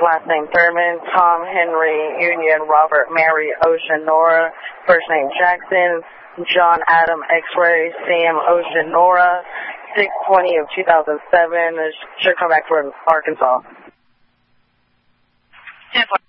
last name Thurman, Tom, Henry, Union, Robert, Mary, Ocean, Nora, first name Jackson, John, Adam, X-Ray, Sam, Ocean, Nora, 6/20 of 2007. Should come back from Arkansas. 10